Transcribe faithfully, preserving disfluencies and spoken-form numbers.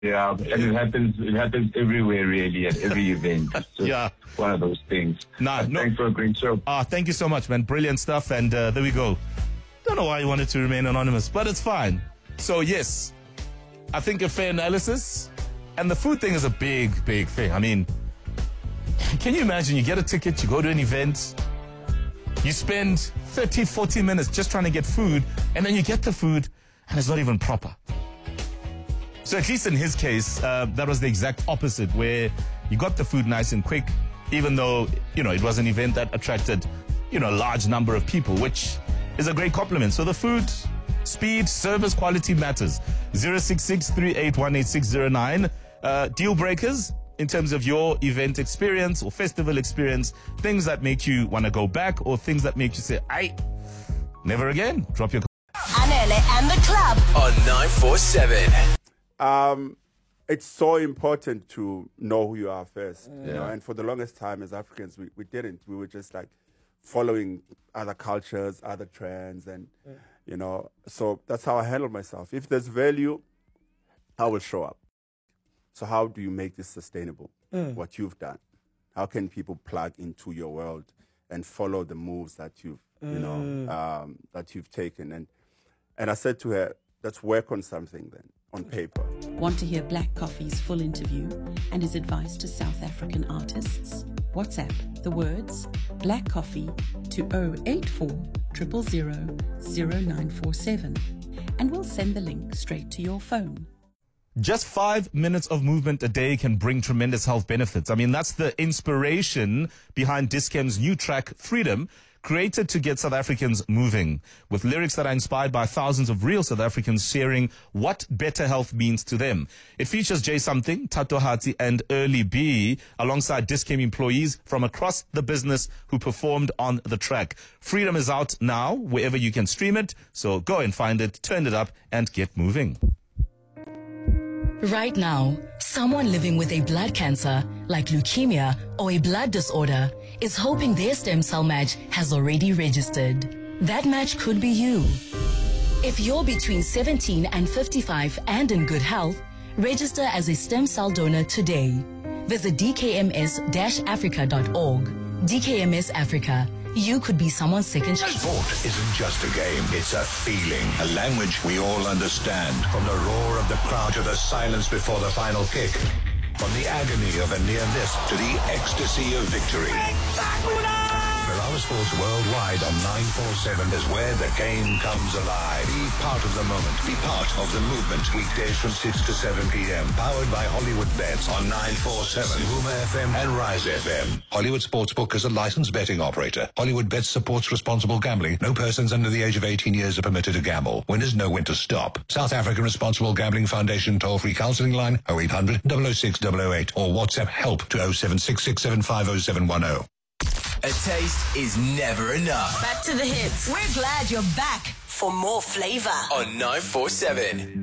Yeah, and it happens. It happens everywhere, really, at every event. It's just Yeah. one of those things. Nah, no. Thanks for a great show. Ah, thank you so much, man. Brilliant stuff. And uh, there we go. Don't know why you wanted to remain anonymous, but it's fine. So, yes, I think a fair analysis. And the food thing is a big, big thing. I mean, can you imagine? You get a ticket, you go to an event, you spend thirty, forty minutes just trying to get food, and then you get the food, and it's not even proper. So at least in his case, uh, that was the exact opposite, where you got the food nice and quick, even though, you know, it was an event that attracted, you know, a large number of people, which is a great compliment. So the food, speed, service, quality matters. zero six six, three eight one, eight six zero nine. Uh, deal breakers in terms of your event experience or festival experience, things that make you want to go back or things that make you say, "Aye, never again." Drop your... Anele and the club on nine four seven. Um, it's so important to know who you are first. Yeah. You know? And for the longest time as Africans, we, we didn't. We were just like following other cultures, other trends, and, yeah. you know, so that's how I handle myself. If there's value, I will show up. So how do you make this sustainable, mm. what you've done? How can people plug into your world and follow the moves that you've, mm. you know, um, that you've taken? And, and I said to her, let's work on something then. On paper. Want to hear Black Coffee's full interview and his advice to South African artists? WhatsApp the words Black Coffee to zero eight four, zero zero zero, zero nine four seven and we'll send the link straight to your phone. Just five minutes of movement a day can bring tremendous health benefits. I mean, that's the inspiration behind Dis-Chem's new track, Freedom, created to get South Africans moving, with lyrics that are inspired by thousands of real South Africans sharing what better health means to them. It features Jay Something, Tato Hati, and Early B, alongside Dis-Chem employees from across the business who performed on the track. Freedom is out now, wherever you can stream it, so go and find it, turn it up, and get moving. Right now, someone living with a blood cancer, like leukemia or a blood disorder, is hoping their stem cell match has already registered. That match could be you. If you're between seventeen and fifty-five and in good health, register as a stem cell donor today. Visit d k m s dash africa dot org. D K M S Africa. You could be someone's second choice. Sport isn't just a game, it's a feeling, a language we all understand. From the roar of the crowd to the silence before the final kick. From the agony of a near miss to the ecstasy of victory. Ferrara Sports Worldwide on nine four seven is where the game comes alive. Be part of the moment. Be part of the movement. Weekdays from six to seven p.m. Powered by Hollywood Bets on nine four seven, Huma F M and Rise F M. Hollywood Sportsbook is a licensed betting operator. Hollywood Bets supports responsible gambling. No persons under the age of eighteen years are permitted to gamble. Winners know when to stop. South African Responsible Gambling Foundation toll-free counseling line oh eight hundred, double oh six, double oh eight or WhatsApp help to oh seven six six seven five oh seven one oh. A taste is never enough. Back to the hits. We're glad you're back for more flavor on nine four seven.